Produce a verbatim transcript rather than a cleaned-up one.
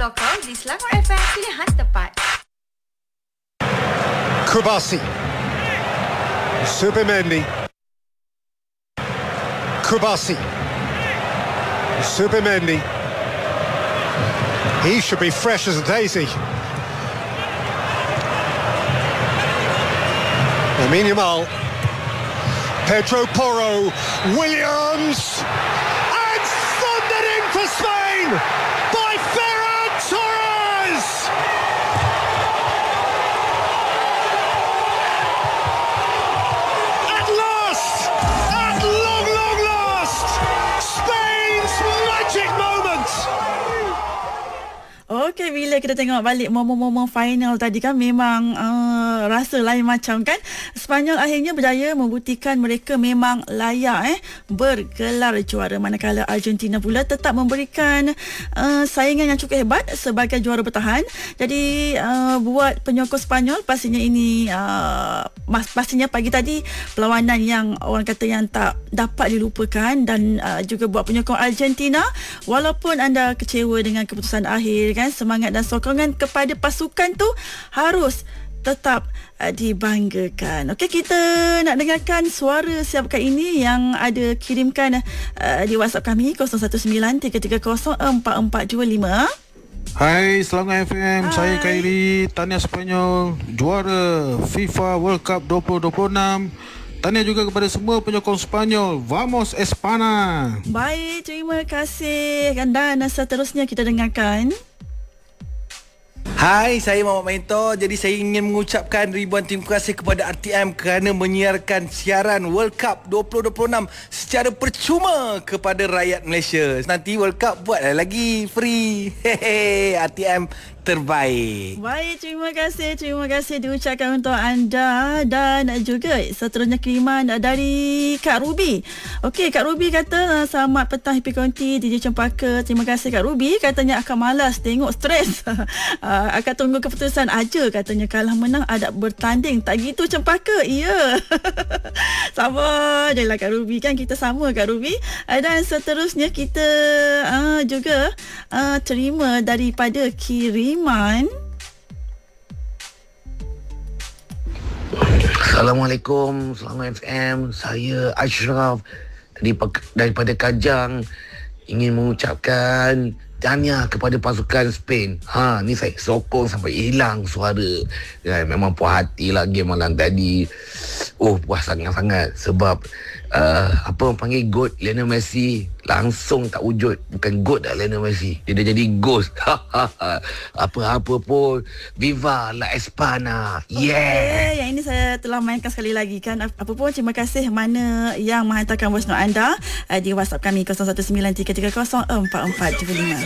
lokal di Selangor F M, pilihan tepat. Kubasi. Supermendi. Kubasi. Supermendi. He should be fresh as a daisy. Lamine Yamal. Pedro Porro. Williams. And thundered in for Spain by Ferran Torres. At last, at long, long last, Spain's magic moment. Okey, bila kita tengok balik momen-momen final tadi kan, memang uh, rasa lain macam kan. Sepanyol akhirnya berjaya membuktikan mereka memang layak eh bergelar juara, manakala Argentina pula tetap memberikan uh, saingan yang cukup hebat sebagai juara bertahan. Jadi uh, buat penyokong Sepanyol pastinya ini uh, mas, pastinya pagi tadi perlawanan yang orang kata yang tak dapat dilupakan, dan uh, juga buat penyokong Argentina, walaupun anda kecewa dengan keputusan akhir kan, semangat dan sokongan kepada pasukan tu harus tetap uh, dibanggakan. Okey, kita nak dengarkan suara siapkan ini yang ada kirimkan uh, di WhatsApp kami kosong satu sembilan tiga tiga kosong empat empat dua lima. Hai, Selangor F M. Hai. Saya Khairi, tahniah Sepanyol juara FIFA World Cup dua ribu dua puluh enam. Tahniah juga kepada semua penyokong Sepanyol. Vamos Espana. Baik, terima kasih. Dan seterusnya kita dengarkan. Hai, saya Muhammad Mentor. Jadi saya ingin mengucapkan ribuan terima kasih kepada R T M kerana menyiarkan siaran World Cup dua ribu dua puluh enam secara percuma kepada rakyat Malaysia. Nanti World Cup buatlah lagi free. Hehe, R T M terbaik. Baik, terima kasih. Terima kasih diucapkan untuk anda. Dan juga seterusnya kiriman dari Kak Ruby. Okey, Kak Ruby kata, selamat petang Happy Konti D J Cempaka. Terima kasih Kak Ruby. Katanya akan malas tengok stres. uh, akan tunggu keputusan aja. Katanya kalah menang ada bertanding. Tak gitu Cempaka. Ya. Sama je lah Kak Ruby kan. Kita sama Kak Ruby. Uh, dan seterusnya kita uh, juga uh, terima daripada kiriman. Assalamualaikum, Selangor F M. Saya Ashraf daripada Kajang, ingin mengucapkan tahniah kepada pasukan Spain. Ha, ni saya sokong sampai hilang suara. Ya, memang puas hati lah game malam tadi. Oh, puas sangat-sangat sebab uh, apa orang panggil GOAT Lionel Messi langsung tak wujud. Bukan GOAT dah Lionel Messi, dia dah jadi ghost. Apa-apa pun, Viva la Espana. Yeah. Okay, yang ini saya telah mainkan sekali lagi kan. Apa pun, terima kasih mana yang menghantarkan voice note anda uh, di WhatsApp kami kosong satu sembilan tiga tiga kosong empat empat tujuh lima.